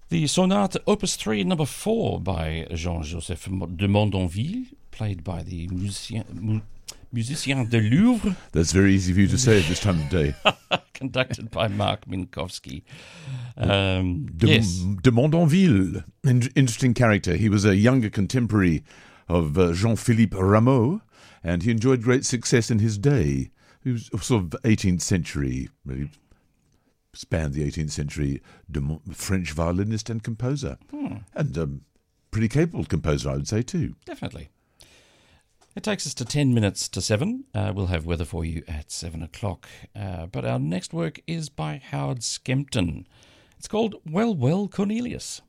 The Sonate Opus 3 number 4 by Jean-Joseph de Mondonville, played by the musicien de Louvre. That's very easy for you to say at this time of day. Conducted by Mark Minkowski. De Mondonville, interesting character. He was a younger contemporary of Jean-Philippe Rameau, and he enjoyed great success in his day. He was sort of 18th century, really spanned the 18th century, French violinist and composer. And pretty capable composer, I would say, too. Definitely. It takes us to 10 minutes to 7. We'll have weather for you at 7 o'clock. But our next work is by Howard Skempton. It's called Well, Well, Cornelius.